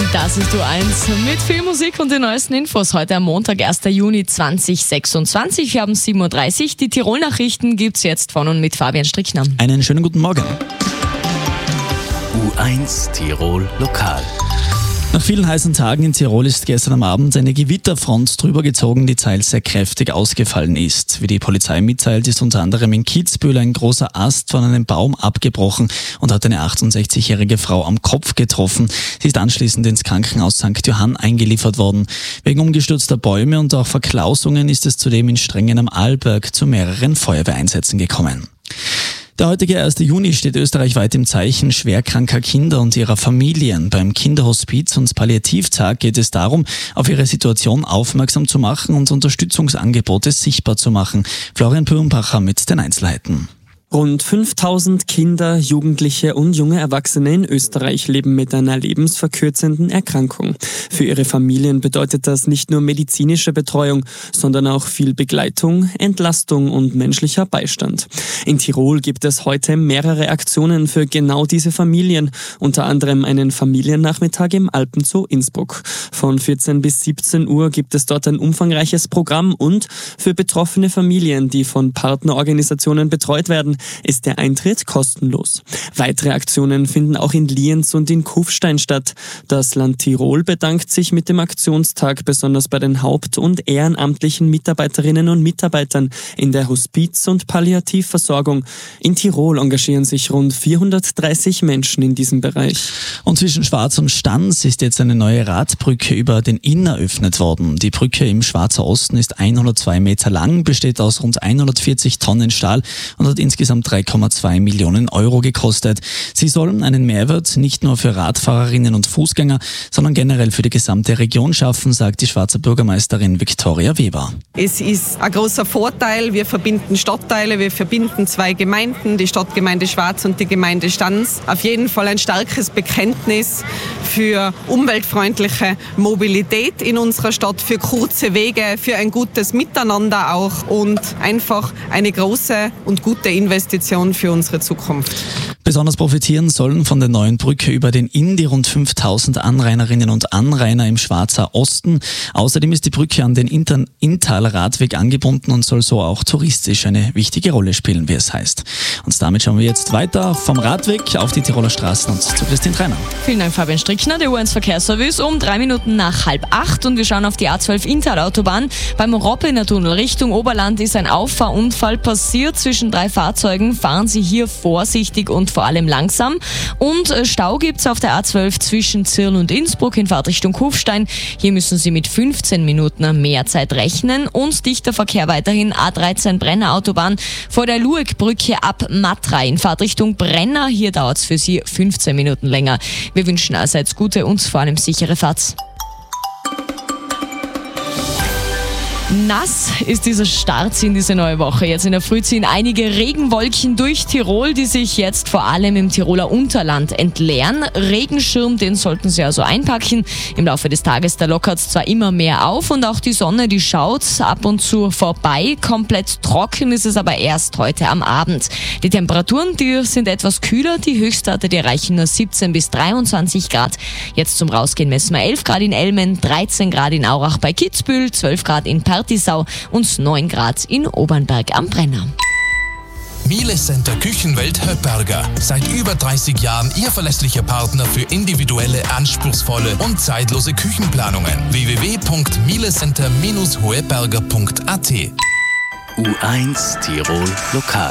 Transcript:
Das ist U1 mit viel Musik und den neuesten Infos. Heute am Montag, 1. Juni 2026. Wir haben 7.30 Uhr. Die Tirol-Nachrichten gibt es jetzt von und mit Fabian Strickner. Einen schönen guten Morgen. U1 Tirol Lokal. Nach vielen heißen Tagen in Tirol ist gestern am Abend eine Gewitterfront drüber gezogen, die teils sehr kräftig ausgefallen ist. Wie die Polizei mitteilt, ist unter anderem in Kitzbühel ein großer Ast von einem Baum abgebrochen und hat eine 68-jährige Frau am Kopf getroffen. Sie ist anschließend ins Krankenhaus St. Johann eingeliefert worden. Wegen umgestürzter Bäume und auch Verklausungen ist es zudem in Strengen am Arlberg zu mehreren Feuerwehreinsätzen gekommen. Der heutige 1. Juni steht österreichweit im Zeichen schwerkranker Kinder und ihrer Familien. Beim Kinderhospiz- und Palliativtag geht es darum, auf ihre Situation aufmerksam zu machen und Unterstützungsangebote sichtbar zu machen. Florian Pürnbacher mit den Einzelheiten. Rund 5000 Kinder, Jugendliche und junge Erwachsene in Österreich leben mit einer lebensverkürzenden Erkrankung. Für ihre Familien bedeutet das nicht nur medizinische Betreuung, sondern auch viel Begleitung, Entlastung und menschlicher Beistand. In Tirol gibt es heute mehrere Aktionen für genau diese Familien, unter anderem einen Familiennachmittag im Alpenzoo Innsbruck. Von 14 bis 17 Uhr gibt es dort ein umfangreiches Programm und für betroffene Familien, die von Partnerorganisationen betreut werden, ist der Eintritt kostenlos. Weitere Aktionen finden auch in Lienz und in Kufstein statt. Das Land Tirol bedankt sich mit dem Aktionstag besonders bei den haupt- und ehrenamtlichen Mitarbeiterinnen und Mitarbeitern in der Hospiz- und Palliativversorgung. In Tirol engagieren sich rund 430 Menschen in diesem Bereich. Und zwischen Schwarz und Stans ist jetzt eine neue Radbrücke über den Inn eröffnet worden. Die Brücke im Schwarzer Osten ist 102 Meter lang, besteht aus rund 140 Tonnen Stahl und hat insgesamt 3,2 Millionen Euro gekostet. Sie sollen einen Mehrwert nicht nur für Radfahrerinnen und Fußgänger, sondern generell für die gesamte Region schaffen, sagt die Schwarzer Bürgermeisterin Viktoria Weber. Es ist ein großer Vorteil. Wir verbinden Stadtteile, wir verbinden zwei Gemeinden, die Stadtgemeinde Schwarz und die Gemeinde Stans. Auf jeden Fall ein starkes Bekenntnis für umweltfreundliche Mobilität in unserer Stadt, für kurze Wege, für ein gutes Miteinander auch und einfach eine große und gute Investition für unsere Zukunft. Besonders profitieren sollen von der neuen Brücke über den Inn die rund 5000 Anrainerinnen und Anrainer im Schwarzer Osten. Außerdem ist die Brücke an den Inntaler Radweg angebunden und soll so auch touristisch eine wichtige Rolle spielen, wie es heißt. Und damit schauen wir jetzt weiter vom Radweg auf die Tiroler Straßen und zu Christine Treiner. Vielen Dank, Fabian Strickner, der U1 Verkehrsservice um 3 Minuten nach 7:30 und wir schauen auf die A12 Inntaler Autobahn. Beim Robbener Tunnel Richtung Oberland ist ein Auffahrunfall passiert. Zwischen 3 Fahrzeugen fahren Sie hier vorsichtig und vor allem langsam. Und Stau gibt's auf der A12 zwischen Zirl und Innsbruck in Fahrtrichtung Kufstein. Hier müssen Sie mit 15 Minuten mehr Zeit rechnen. Und dichter Verkehr weiterhin A13 Brenner Autobahn vor der Luegbrücke ab Matrei in Fahrtrichtung Brenner. Hier dauert's für Sie 15 Minuten länger. Wir wünschen allseits gute und vor allem sichere Fahrt. Nass ist dieser Start in diese neue Woche. Jetzt in der Früh ziehen einige Regenwolken durch Tirol, die sich jetzt vor allem im Tiroler Unterland entleeren. Regenschirm, den sollten Sie also einpacken. Im Laufe des Tages, da lockert es zwar immer mehr auf und auch die Sonne, die schaut ab und zu vorbei. Komplett trocken ist es aber erst heute am Abend. Die Temperaturen, die sind etwas kühler. Die Höchstwerte, die erreichen nur 17 bis 23 Grad. Jetzt zum Rausgehen messen wir 11 Grad in Elmen, 13 Grad in Aurach bei Kitzbühel, 12 Grad in Partisau und 9 Grad in Obernberg am Brenner. Miele Center Küchenwelt Höpperger. Seit über 30 Jahren Ihr verlässlicher Partner für individuelle, anspruchsvolle und zeitlose Küchenplanungen. www.mielecenter-hoeberger.at U1 Tirol Lokal.